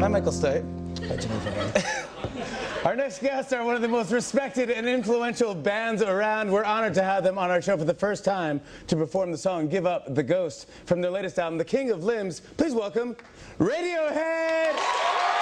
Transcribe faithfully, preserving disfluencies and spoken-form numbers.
Hi, Michael Stipe. Our next guests are one of the most respected and influential bands around. We're honored to have them on our show for the first time to perform the song Give Up the Ghost from their latest album, The King of Limbs. Please welcome Radiohead!